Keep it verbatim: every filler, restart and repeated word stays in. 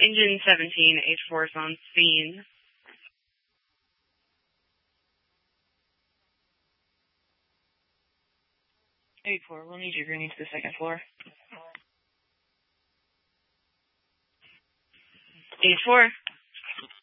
Engine seventeen, H four is on scene. eight four, we'll need you greening to the second floor. eight four.